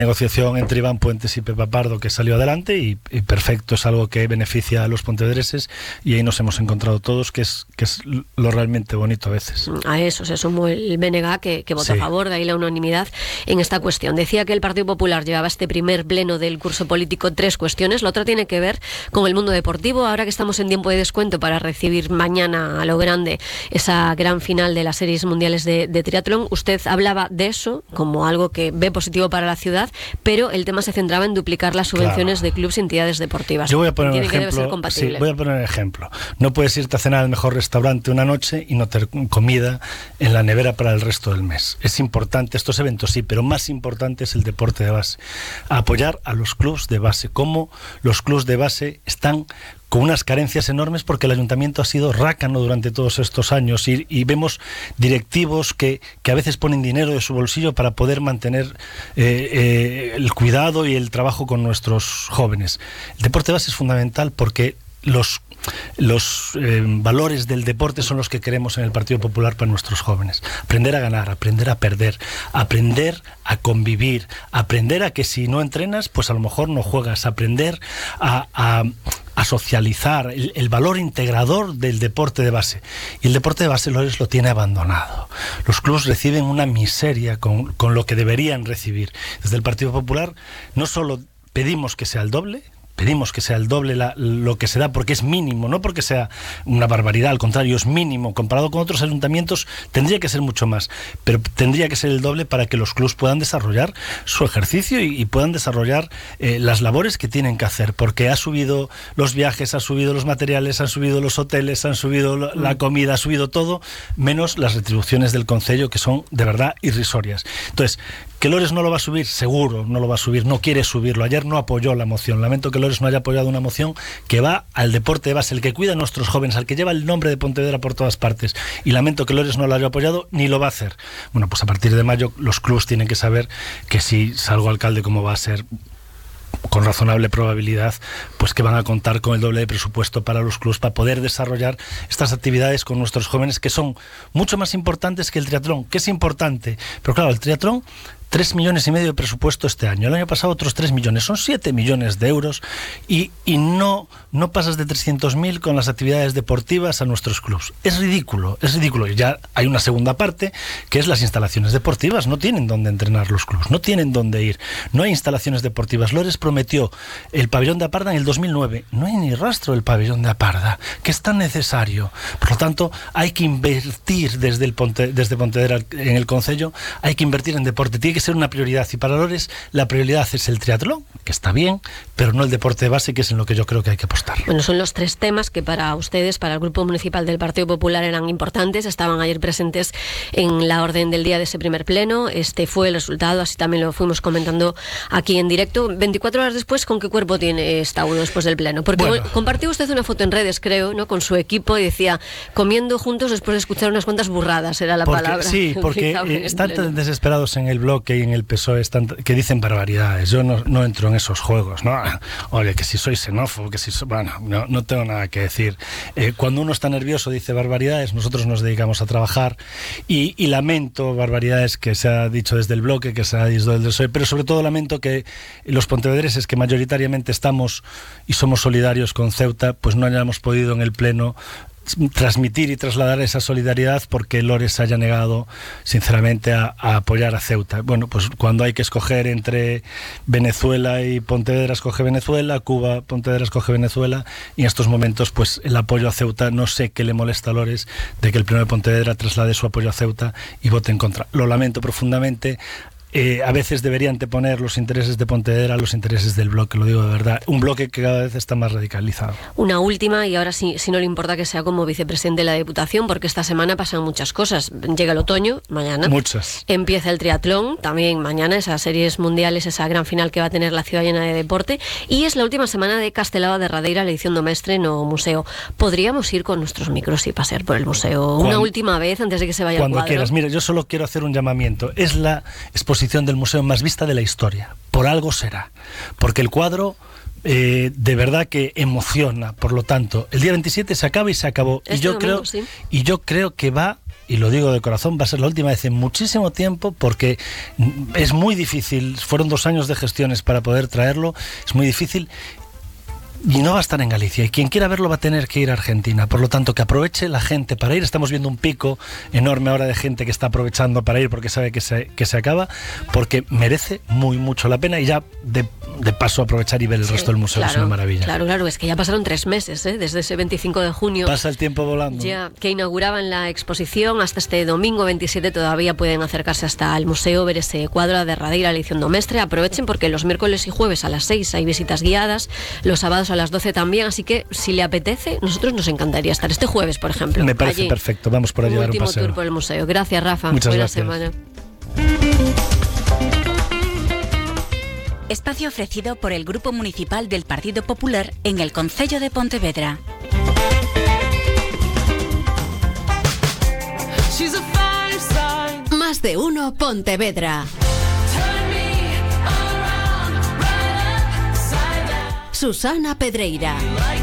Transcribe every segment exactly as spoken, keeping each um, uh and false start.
negociación entre Iván Puentes y Pepa Pardo que salió adelante y, y perfecto, es algo que beneficia a los pontevedreses y ahí nos hemos encontrado todos, que es, que es lo realmente bonito a veces. A eso se sumó el B N G, que, que votó sí. a favor, de ahí la unanimidad en esta cuestión. Decía que el Partido Popular llevaba este primer pleno del curso político tres cuestiones, la otra tiene que ver con el mundo deportivo, ahora que estamos en tiempo de descuento para recibir mañana a lo grande esa gran final de las series mundiales de, de triatlón, usted hablaba de eso como algo que ve positivo para la ciudad, pero el tema se centraba en duplicar las subvenciones claro. de clubes y entidades deportivas. Yo voy a poner un ejemplo. Sí, voy a poner un ejemplo. No puedes irte a cenar al mejor restaurante una noche y no tener comida en la nevera para el resto del mes. Es importante estos eventos, sí, pero más importante es el deporte de base. Apoyar a los clubes de base. Cómo los clubes de base están con unas carencias enormes porque el ayuntamiento ha sido rácano durante todos estos años y, y vemos directivos que, que a veces ponen dinero de su bolsillo para poder mantener eh, eh, el cuidado y el trabajo con nuestros jóvenes. El deporte base es fundamental porque los Los eh, valores del deporte son los que queremos en el Partido Popular para nuestros jóvenes. Aprender a ganar, aprender a perder, aprender a convivir, aprender a que si no entrenas, pues a lo mejor no juegas, aprender a, a, a socializar, el, el valor integrador del deporte de base. Y el deporte de base Lores lo tiene abandonado. Los clubes reciben una miseria con, con lo que deberían recibir. Desde el Partido Popular no solo pedimos que sea el doble, pedimos que sea el doble la, lo que se da porque es mínimo, no porque sea una barbaridad, al contrario, es mínimo. Comparado con otros ayuntamientos tendría que ser mucho más, pero tendría que ser el doble para que los clubes puedan desarrollar su ejercicio y, y puedan desarrollar eh, las labores que tienen que hacer, porque ha subido los viajes, ha subido los materiales, han subido los hoteles, han subido la, la comida, ha subido todo, menos las retribuciones del concello, que son de verdad irrisorias. Entonces, ¿que Lores no lo va a subir? Seguro no lo va a subir, no quiere subirlo. Ayer no apoyó la moción. Lamento que Lores no haya apoyado una moción que va al deporte de base, el que cuida a nuestros jóvenes, al que lleva el nombre de Pontevedra por todas partes. Y lamento que Lores no lo haya apoyado ni lo va a hacer. Bueno, pues a partir de mayo los clubes tienen que saber que si salgo alcalde, como va a ser con razonable probabilidad, pues que van a contar con el doble de presupuesto para los clubes para poder desarrollar estas actividades con nuestros jóvenes, que son mucho más importantes que el triatlón, que es importante, pero claro, el triatlón tres millones y medio de presupuesto este año. El año pasado otros tres millones. Son siete millones de euros y, y no, no pasas de trescientos mil con las actividades deportivas a nuestros clubes. Es ridículo, es ridículo. Y ya hay una segunda parte, que es las instalaciones deportivas. No tienen dónde entrenar los clubes, no tienen dónde ir. No hay instalaciones deportivas. Lores prometió el pabellón de Aparda en el dos mil nueve. No hay ni rastro del pabellón de Aparda, que es tan necesario. Por lo tanto, hay que invertir desde, el Ponte, desde Pontevedra en el concello, hay que invertir en deporte. Tiene que ser una prioridad, y para Lores la prioridad es el triatlón, que está bien, pero no el deporte de base, que es en lo que yo creo que hay que apostar. Bueno, son los tres temas que para ustedes, para el Grupo Municipal del Partido Popular, eran importantes, estaban ayer presentes en la orden del día de ese primer pleno. Este fue el resultado, así también lo fuimos comentando aquí en directo. veinticuatro horas después, ¿con qué cuerpo tiene Staudo después del pleno? Porque bueno, compartió usted una foto en redes, creo, ¿no?, con su equipo, y decía, comiendo juntos después de escuchar unas cuantas burradas, era la porque, palabra. Sí, porque eh, están tan desesperados en el bloque y en el P S O E, están, que dicen barbaridades. Yo no, no entro en esos juegos, ¿no? Oye, que si soy xenófobo, que si soy... Bueno, no, no tengo nada que decir. Eh, cuando uno está nervioso dice barbaridades, nosotros nos dedicamos a trabajar y, y lamento barbaridades que se ha dicho desde el bloque, que se ha dicho desde el P S O E, pero sobre todo lamento que los pontevedreses, que mayoritariamente estamos y somos solidarios con Ceuta, pues no hayamos podido en el pleno transmitir y trasladar esa solidaridad, porque Lores haya negado sinceramente a, a apoyar a Ceuta. Bueno, pues cuando hay que escoger entre Venezuela y Pontevedra, escoge Venezuela, Cuba, Pontevedra, escoge Venezuela, y en estos momentos pues el apoyo a Ceuta, no sé qué le molesta a Lores de que el pleno de Pontevedra traslade su apoyo a Ceuta y vote en contra. Lo lamento profundamente. Eh, a veces debería anteponer los intereses de Pontevedra a los intereses del bloque, lo digo de verdad. Un bloque que cada vez está más radicalizado. Una última, y ahora sí, si no le importa que sea como vicepresidente de la Diputación, porque esta semana pasan muchas cosas. Llega el otoño, mañana. Muchas. Empieza el triatlón, también mañana, esas series mundiales, esa gran final que va a tener la ciudad llena de deporte. Y es la última semana de Castelao de Radeira, la edición do Mestre no museo. ¿Podríamos ir con nuestros micros y pasear por el museo una cuando, última vez antes de que se vaya cuando el cuadro? Quieras. Mira, yo solo quiero hacer un llamamiento. Es la exposición del museo más vista de la historia. Por algo será. Porque el cuadro eh, de verdad que emociona. Por lo tanto, el día veintisiete se acaba y se acabó. Este y yo domingo, creo, sí. y yo creo que va, y lo digo de corazón, va a ser la última vez en muchísimo tiempo, porque es muy difícil. Fueron dos años de gestiones para poder traerlo. Es muy difícil. Y no va a estar en Galicia, y quien quiera verlo va a tener que ir a Argentina. Por lo tanto, que aproveche la gente para ir. Estamos viendo un pico enorme ahora de gente que está aprovechando para ir porque sabe que se, que se acaba, porque merece muy mucho la pena. Y ya de, de paso aprovechar y ver el sí, resto del museo, claro, es una maravilla. Claro, claro, es que ya pasaron tres meses, ¿eh? Desde ese veinticinco de junio. Pasa el tiempo volando. Ya, que inauguraban la exposición, hasta este domingo veintisiete todavía pueden acercarse hasta el museo, ver ese cuadro, a derradeira lección do mestre. Aprovechen porque los miércoles y jueves a las seis hay visitas guiadas, los sábados a las doce también, así que si le apetece, nosotros nos encantaría estar este jueves, por ejemplo. Me parece allí, perfecto, vamos por allí a dar un último paseo. Tour por el museo. Gracias, Rafa. Muchas Buena gracias. semana. Espacio ofrecido por el Grupo Municipal del Partido Popular en el Concello de Pontevedra. Más de uno Pontevedra. Susana Pedreira.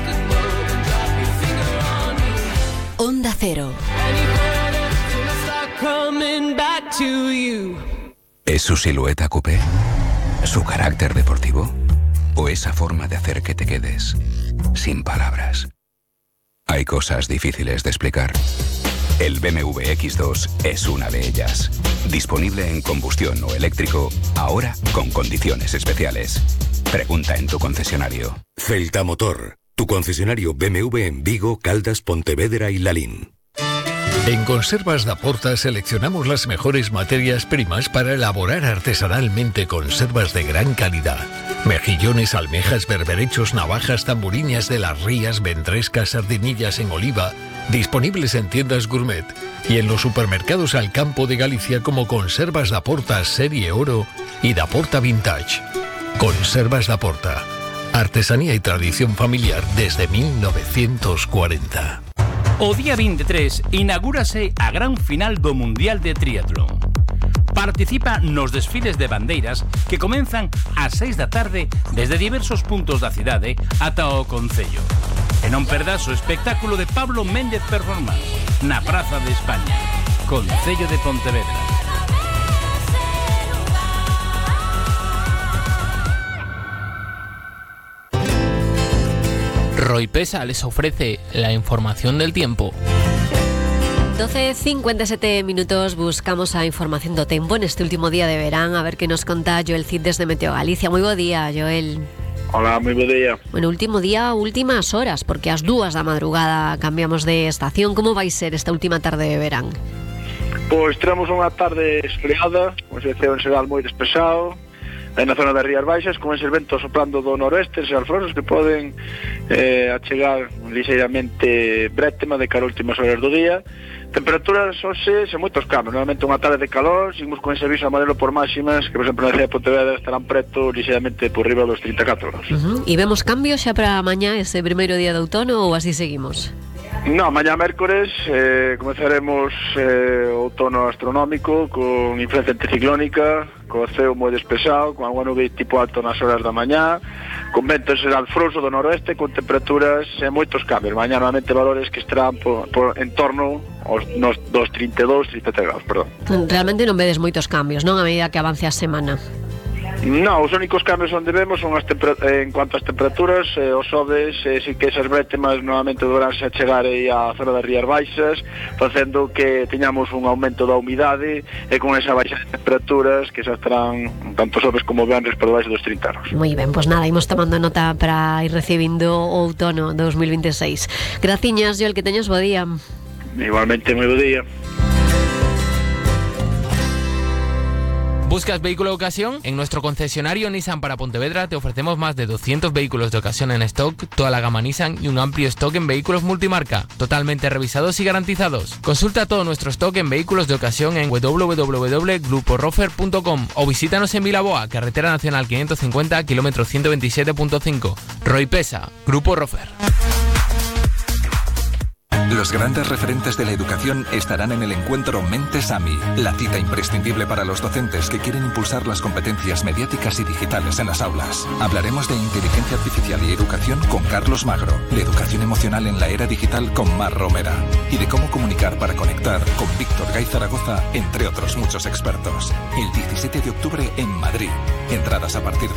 Onda Cero. ¿Es su silueta coupé? ¿Su carácter deportivo? ¿O esa forma de hacer que te quedes sin palabras? Hay cosas difíciles de explicar. El B M W X dos es una de ellas. Disponible en combustión o eléctrico, ahora con condiciones especiales. Pregunta en tu concesionario. Celta Motor, tu concesionario B M W en Vigo, Caldas, Pontevedra y Lalín. En Conservas da Porta seleccionamos las mejores materias primas para elaborar artesanalmente conservas de gran calidad. Mejillones, almejas, berberechos, navajas, tamburiñas de las rías, ventrescas, sardinillas en oliva, disponibles en tiendas gourmet y en los supermercados al campo de Galicia como Conservas da Porta Serie Oro y da Porta Vintage. Conservas da Porta. Artesanía y tradición familiar desde mil novecientos cuarenta. O día veintitrés inaugúrase a gran final do Mundial de Triatlón. Participa nos desfiles de bandeiras que comenzan ás seis da tarde desde diversos puntos da cidade ata o Concello. E non perdas o espectáculo de Pablo Méndez Performance na Praza de España, Concello de Pontevedra. Roipesa les ofrece la información del tiempo. doce cincuenta y siete minutos, buscamos a información do tempo neste último día de verán, a ver que nos conta Joel Cid desde Meteo Galicia. Moi bo día, Joel. Hola, moi bo día. Bueno, último día, últimas horas, porque ás dúas da madrugada cambiamos de estación. Como vai ser esta última tarde de verán? Pois teremos unha tarde esfriada, con ese ceo en xeral moi despexado, na zona das Rías Baixas, con ese vento soplando do noroeste, eses alfrosos que poden eh, achegar ligeiramente brétema de cara a últimas horas do día. Temperaturas hoxe sen moitos cambios, normalmente unha tarde de calor, seguimos con ese aviso amarelo por máximas, que por exemplo na cidade de Pontevedra estarán preto ligeiramente por riba dos trinta e catro graus. Uh-huh. E vemos cambios xa para mañá, ese primeiro día de outono, ou así seguimos? No, mañá mércores eh, comezaremos eh, outono astronómico con influencia anticiclónica, co ceo moi despexado, con agua nube tipo alto nas horas da mañá, con ventos alfroso do noroeste, con temperaturas e moitos cambios. Mañá normalmente valores que estarán por, por en torno aos nos dos trinta e dous, trinta e tres graus, perdón. Realmente non vedes moitos cambios, non, a medida que avance a semana? No, os únicos cambios onde vemos son as en cuanto ás temperaturas, eh, os soves, eh, si que esas brétemas normalmente deberánse a chegar aí á zona das Rías Baixas, facendo que teñamos un aumento da humidade e con esa baixa de temperaturas que xa estarán tanto soves como venres por debaixo dos trinta graus. Moi ben, pois pues nada, imos tomando nota para ir recibindo o outono dos mil veintiséis. Graciñas, Joel, que teñas bo día. Igualmente, moi bo día. ¿Buscas vehículo de ocasión? En nuestro concesionario Nissan para Pontevedra te ofrecemos más de doscientos vehículos de ocasión en stock, toda la gama Nissan y un amplio stock en vehículos multimarca, totalmente revisados y garantizados. Consulta todo nuestro stock en vehículos de ocasión en w w w punto grupo rofer punto com o visítanos en Vilaboa, Carretera Nacional quinientos cincuenta, kilómetro ciento veintisiete punto cinco. Roipesa, Grupo Rofer. Los grandes referentes de la educación estarán en el encuentro Mentes A M I, la cita imprescindible para los docentes que quieren impulsar las competencias mediáticas y digitales en las aulas. Hablaremos de inteligencia artificial y educación con Carlos Magro, de educación emocional en la era digital con Mar Romera y de cómo comunicar para conectar con Víctor Gay Zaragoza, entre otros muchos expertos. El diecisiete de octubre en Madrid. Entradas a partir de